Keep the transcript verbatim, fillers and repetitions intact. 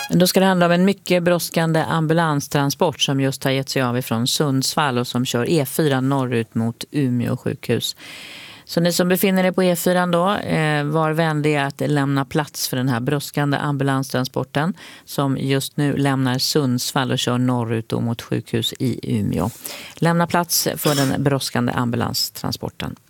Då ska det handla om en mycket brådskande ambulanstransport som just har gett sig av ifrån Sundsvall och som kör E fyra norrut mot Umeå sjukhus. Så ni som befinner er på E fyra då, eh, var vänliga att lämna plats för den här brådskande ambulanstransporten som just nu lämnar Sundsvall och kör norrut då mot sjukhus i Umeå. Lämna plats för den brådskande ambulanstransporten.